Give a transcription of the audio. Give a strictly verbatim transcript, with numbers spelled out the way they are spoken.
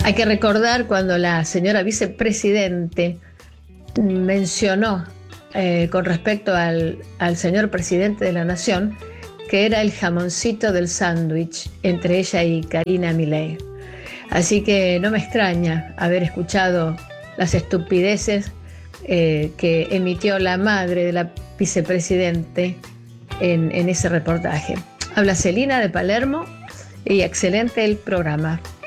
Hay que recordar cuando la señora vicepresidente mencionó eh, con respecto al, al señor presidente de la Nación, que era el jamoncito del sándwich entre ella y Karina Milei. Así que no me extraña haber escuchado las estupideces eh, que emitió la madre de la vicepresidente en, en ese reportaje. Habla Celina de Palermo y excelente el programa.